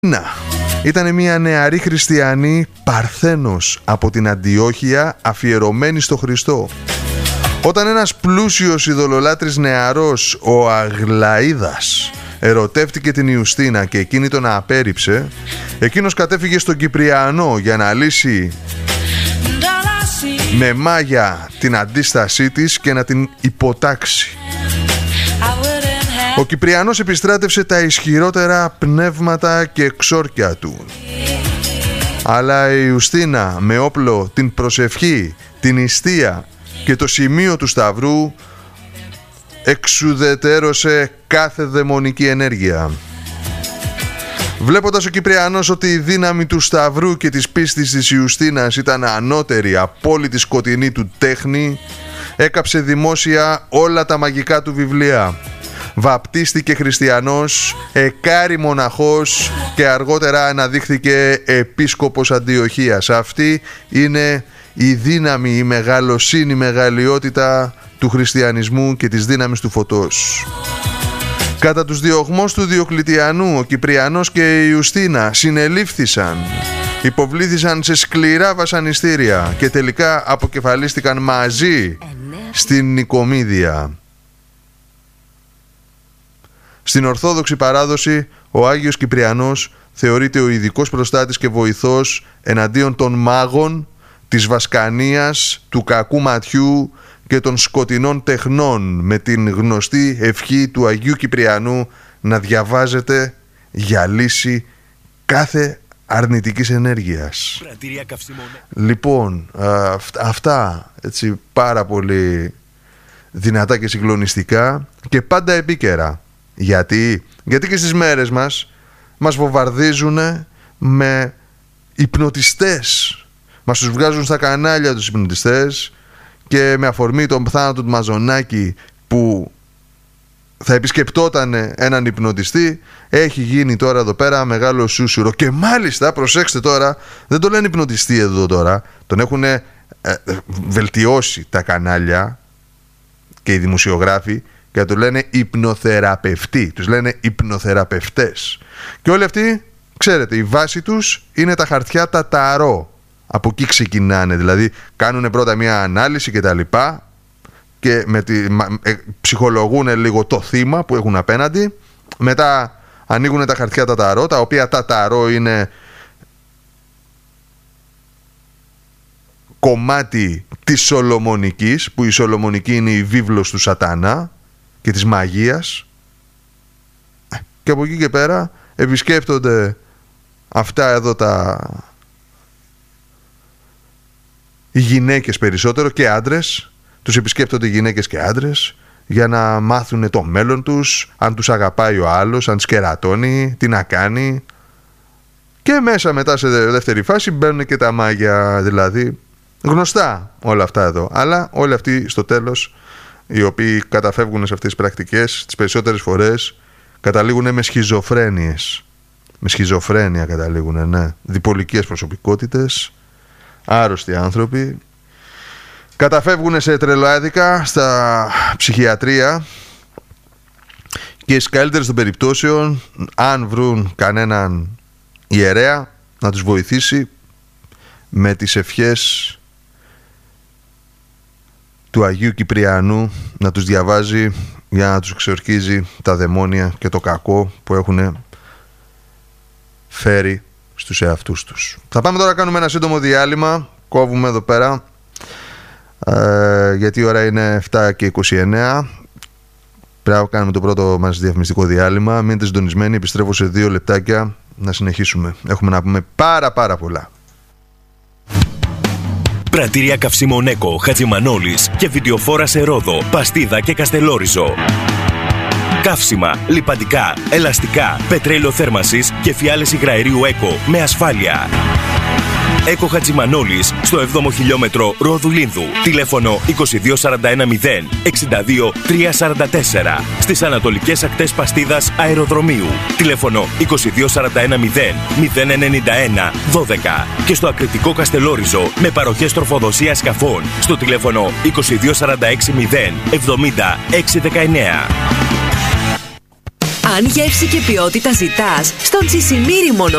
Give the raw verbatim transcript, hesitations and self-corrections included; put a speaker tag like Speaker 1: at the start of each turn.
Speaker 1: Να, ήταν μια νεαρή χριστιανή Παρθένος από την Αντιόχεια, αφιερωμένη στο Χριστό. Όταν ένας πλούσιος ειδωλολάτρης νεαρός, ο Αγλαΐδας, ερωτεύτηκε την Ιουστίνα και εκείνη τον απέρριψε, εκείνος κατέφυγε στον Κυπριανό για να λύσει με μάγια την αντίστασή της και να την υποτάξει. Ο Κυπριανός επιστράτευσε τα ισχυρότερα πνεύματα και εξόρκια του. Αλλά η Ιουστίνα με όπλο την προσευχή, την νηστεία και το σημείο του Σταυρού εξουδετερώσε κάθε δαιμονική ενέργεια. Βλέποντας ο Κυπριανός ότι η δύναμη του Σταυρού και της πίστης της Ιουστίνας ήταν ανώτερη από όλη τη σκοτεινή του τέχνη, έκαψε δημόσια όλα τα μαγικά του βιβλία. Βαπτίστηκε χριστιανός, εκάρη μοναχός και αργότερα αναδείχθηκε επίσκοπος Αντιοχίας. Αυτή είναι η δύναμη, η μεγαλοσύνη, η μεγαλειότητα του χριστιανισμού και της δύναμης του φωτός. Κατά τους διωγμούς του Διοκλητιανού, ο Κυπριανός και η Ιουστίνα συνελήφθησαν, υποβλήθησαν σε σκληρά βασανιστήρια και τελικά αποκεφαλίστηκαν μαζί στην Νικομίδια. Στην Ορθόδοξη παράδοση, ο Άγιος Κυπριανός θεωρείται ο ειδικός προστάτης και βοηθός εναντίον των μάγων, της βασκανίας, του κακού ματιού και των σκοτεινών τεχνών, με την γνωστή ευχή του Αγίου Κυπριανού να διαβάζεται για λύση κάθε αρνητικής ενέργειας. Λοιπόν, α, αυτά έτσι πάρα πολύ δυνατά και συγκλονιστικά και πάντα επίκαιρα. Γιατί, γιατί και στις μέρες μας μας βομβαρδίζουν με υπνοτιστές. Μας τους βγάζουν στα κανάλια τους υπνοτιστές και με αφορμή τον θάνατο του Μαζονάκη που θα επισκεπτόταν έναν υπνοτιστή, έχει γίνει τώρα εδώ πέρα μεγάλο σούσουρο. Και μάλιστα, προσέξτε τώρα, δεν το λένε υπνοτιστή εδώ τώρα, τον έχουν ε, βελτιώσει τα κανάλια και οι δημοσιογράφοι και το λένε υπνοθεραπευτή, τους λένε υπνοθεραπευτές. Και όλοι αυτοί, ξέρετε, η βάση τους είναι τα χαρτιά τα ταρό. Από εκεί ξεκινάνε, δηλαδή κάνουν πρώτα μια ανάλυση και τα λοιπά και με τη, ε, ψυχολογούν λίγο το θύμα που έχουν απέναντι. Μετά ανοίγουν τα χαρτιά τα ταρό, τα οποία τα ταρό είναι κομμάτι της Σολομονικής, που η Σολομονική είναι η βίβλος του Σατανά και της μαγείας, και από εκεί και πέρα επισκέπτονται αυτά εδώ τα οι γυναίκες περισσότερο και άντρες, τους επισκέπτονται οι γυναίκες και άντρες για να μάθουν το μέλλον τους, αν τους αγαπάει ο άλλος, αν σκερατώνει, τι να κάνει, και μέσα μετά σε δεύτερη φάση μπαίνουν και τα μάγια, δηλαδή γνωστά όλα αυτά εδώ. Αλλά όλοι αυτοί στο τέλος, οι οποίοι καταφεύγουν σε αυτές τις πρακτικές, τις περισσότερες φορές καταλήγουν με σχιζοφρένειες. Με σχιζοφρένεια καταλήγουν, ναι. Διπολικές προσωπικότητες, άρρωστοι άνθρωποι. Καταφεύγουν σε τρελοάδικα στα ψυχιατρία και στις καλύτερες των περιπτώσεων, αν βρουν κανέναν ιερέα να τους βοηθήσει με τις ευχές του Αγίου Κυπριανού, να τους διαβάζει για να τους εξορκίζει τα δαιμόνια και το κακό που έχουν φέρει στους εαυτούς τους. Θα πάμε τώρα να κάνουμε ένα σύντομο διάλειμμα. Κόβουμε εδώ πέρα ε, γιατί η ώρα είναι εφτά και είκοσι εννέα. Πρέπει να κάνουμε το πρώτο μας διαφημιστικό διάλειμμα. Μείνετε συντονισμένοι, επιστρέφω σε δύο λεπτάκια να συνεχίσουμε. Έχουμε να πούμε πάρα πάρα πολλά.
Speaker 2: Πρατήρια καυσίμων Έκο, Χατζημανόλης και βιντεοφόρα σε Ρόδο, Παστίδα και Καστελόριζο. Καύσιμα, λιπαντικά, ελαστικά, πετρέλαιο θέρμανσης και φιάλες υγραερίου Έκο με ασφάλεια. Έκο Χατζημανόλης στο έβδομο χιλιόμετρο Ρόδου Λίνδου. Τηλέφωνο είκοσι δύο σαράντα ένα μηδέν εξήντα δύο τριακόσια σαράντα τέσσερα. Στις ανατολικές ακτές Παστίδας Αεροδρομίου. Τηλέφωνο είκοσι δύο σαράντα ένα μηδέν μηδέν ενενήντα ένα δώδεκα. Και στο Ακριτικό Καστελόριζο με παροχές τροφοδοσίας σκαφών στο τηλέφωνο είκοσι δύο σαράντα έξι μηδέν εβδομήντα έξι δεκαεννέα.
Speaker 3: Αν γεύση και ποιότητα ζητάς, στον Τσισιμήρι μόνο